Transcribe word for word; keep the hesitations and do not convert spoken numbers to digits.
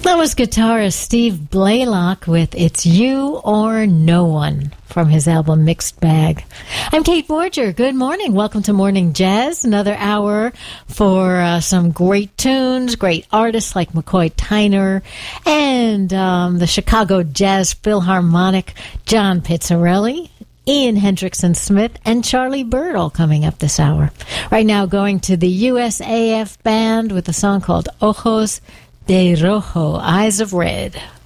That was guitarist Steve Blaylock with It's You or No One from his album Mixed Bag. I'm Kate Borger. Good morning. Welcome to Morning Jazz. Another hour for uh, some great tunes, great artists like McCoy Tyner and um, the Chicago Jazz Philharmonic, John Pizzarelli, Ian Hendrickson Smith, and Charlie Bird all coming up this hour. Right now going to the U S A F Band with a song called Ojos de Rojo, Eyes of Red.